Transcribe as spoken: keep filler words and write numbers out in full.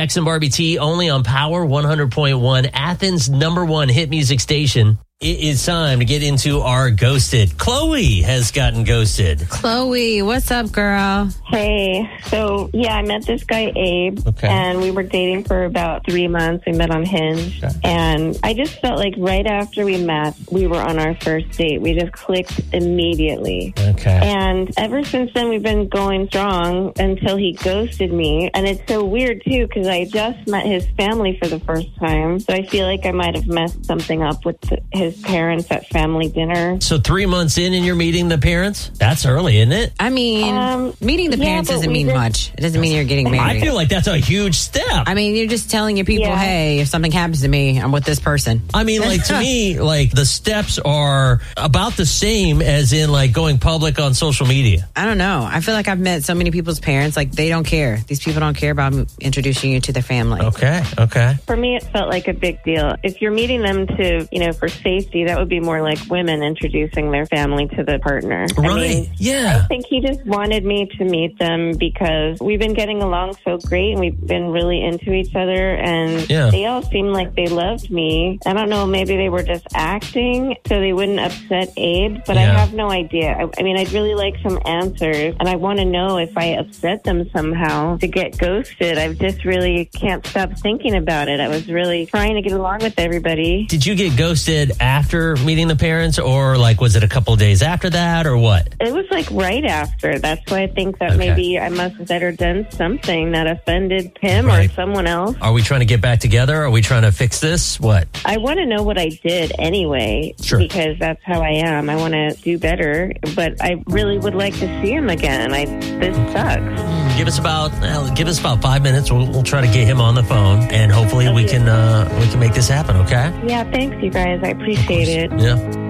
X and Barbie T, only on Power one hundred point one, Athens' number one hit music station. It is time to get into our Ghosted. Chloe has gotten ghosted. Chloe, what's up, girl? Hey, so yeah, I met this guy, Abe, Okay. and we were dating for about three months. We met on Hinge, Okay. and I just felt like right after we met, we were on our first date. We just clicked immediately. Okay. And ever since then, we've been going strong until he ghosted me. And it's so weird, too, because I just met his family for the first time. So I feel like I might have messed something up with the, his parents at family dinner. So three months in and you're meeting the parents? That's early, isn't it? I mean, Um, meeting the yeah, parents but doesn't we mean just- much. It doesn't mean you're getting married. I feel like that's a huge step. I mean, you're just telling your people, Yeah. hey, if something happens to me, I'm with this person. I mean, like, to me, like, the steps are about the same as in, like, going public on social media. I don't know. I feel like I've met so many people's parents, like, they don't care. These people don't care about introducing you to their family. Okay, okay. For me, it felt like a big deal. If you're meeting them to, you know, for safety, that would be more like women introducing their family to the partner. I Right, mean, yeah. I think he just wanted me to meet them because we've been getting along so great and we've been really into each other, and Yeah. they all seemed like they loved me. I don't know, maybe they were just acting so they wouldn't upset Abe, but I Yeah. have no idea. I, I mean, I'd really like some answers, and I want to know if I upset them somehow to get ghosted. I just really can't stop thinking about it. I was really trying to get along with everybody. Did you get ghosted after meeting the parents, or, like, was it a couple of days after that, or what? It was like right after. That's why I think that Okay. maybe I must have said or done something that offended him Right. or someone else. Are we trying to get back together? Are we trying to fix this? What? I want to know what I did anyway, Sure. because that's how I am. I want to do better, but I really would like to see him again. I this sucks. Give us about well, give us about five minutes. We'll, we'll try to get him on the phone, and hopefully we Okay. can uh, we can make this happen. Okay? Yeah, thanks, you guys. I appreciate it. Yeah.